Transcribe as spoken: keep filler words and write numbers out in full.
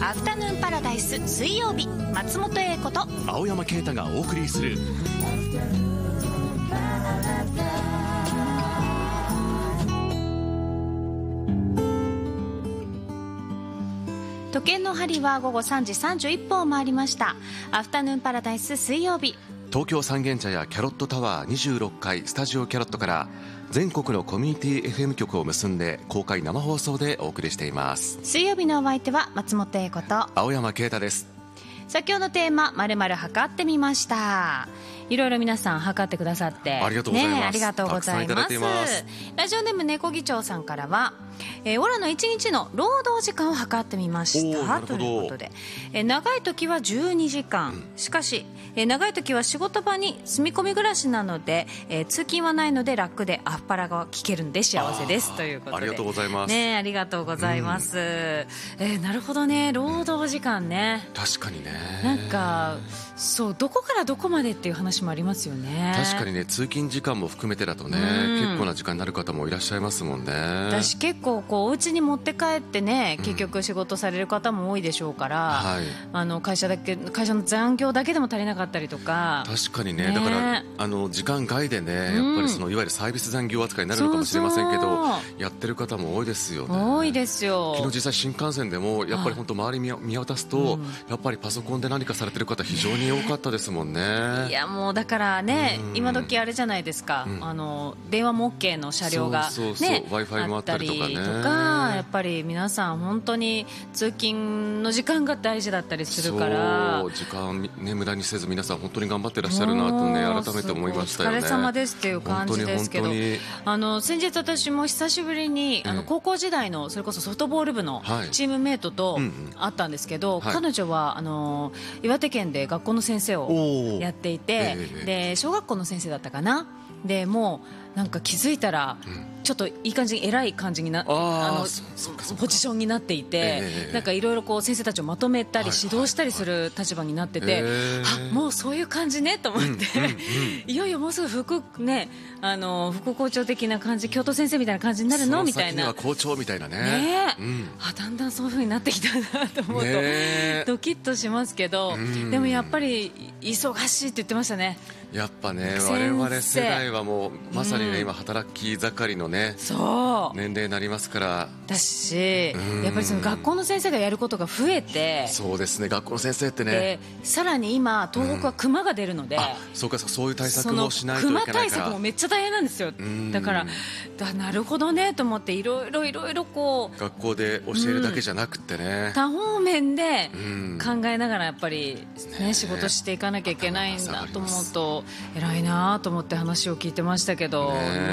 アフタヌーンパラダイス水曜日、松本英子と青山啓太がお送りする時計の針は午後さんじさんじゅういっぷんを回りました。アフタヌーンパラダイス水曜日、 東京三軒茶屋キャロットタワーにじゅうろっかいスタジオキャロットから全国のコミュニティ エフエム 局を結んで公開生放送でお送りしています。 水曜日のお相手は松本英子と青山啓太です。 先ほどのテーマ〇〇測ってみました。いろいろ皆さん測ってくださってありがとうございます、 ね、ありがとうございます。 たくさんいただいています。 ラジオネーム猫議長さんからは、えー、オラのいちにちの労働時間を測ってみましたということで、えー、長い時はじゅうにじかん、うん、しかし、えー、長い時は仕事場に住み込み暮らしなので、えー、通勤はないので楽でアスパラが聞けるんで幸せですということで、 ありがとうございます、 ね、ありがとうございます、うん、えー、なるほどね、労働時間ね、 確かにね、 なんかそうどこからどこまでっていう話もありますよね。 確かにね、通勤時間も含めてだとね、うん、結構な時間になる方もいらっしゃいますもんね。 私結構こうお家に持って帰ってね、結局仕事される方も多いでしょうから、はい、あの会社だけ会社の残業だけでも足りなかったりとか、 確かに ね, ねだからあの時間外でね、やっぱりそのいわゆるサービス残業扱いになるのかもしれませんけど、そうそうやってる方も多いですよね。 多いですよ。 昨日実際新幹線でもやっぱり本当周り 見, 見渡すと、うん、やっぱりパソコンで何かされてる方非常に多かったですもんね。 いやもうだからね、うん、今時あれじゃないですか、うん、あの電話も OK の車両が、ね、 そうそうそう、Wi-Fi もあったりとかね、 とかやっぱり皆さん本当に通勤の時間が大事だったりするから、 そう時間、ね、無駄にせず皆さん本当に頑張ってらっしゃるなとね、改めて思いましたよね。 お疲れ様ですっていう感じですけど、あの先日私も久しぶりに、うん、あの高校時代のそれこそソフトボール部のチームメイトと会ったんですけど、はい、彼女はあの岩手県で学校の先生をやっていて、えー、で小学校の先生だったかな。でもうなんか気づいたら、うんちょっといい感じに偉い感じになあのポジションになっていて、えー、なんかいろいろこう先生たちをまとめたり指導したりする立場になってて、はいはいはい、あもうそういう感じねと思って、うんうんうん、いよいよもうすぐ副、ね、あの副校長的な感じ、教頭先生みたいな感じになるのみたいな、 その先には校長みたいな ね, ね、 うん、 あだんだんそういう風になってきたなと思うと、ね、ドキッとしますけど、うん、でもやっぱり忙しいって言ってましたね。やっぱね、 我々世代はもうまさにね、うん、今働き盛りのね、 そう年齢になりますからだし、やっぱりその学校の先生がやることが増えて、 そうですね、学校の先生ってね、でさらに今東北は熊が出るので、うん、あそうかそういう対策もしないといけないから、 熊対策もめっちゃ大変なんですよ。だからだなるほどねと思って、いろいろいろいろこう学校で教えるだけじゃなくってね、うん、 多方面で考えながらやっぱり、ね、仕事していかなきゃいけないんだと思うと偉いなと思って話を聞いてましたけど、ね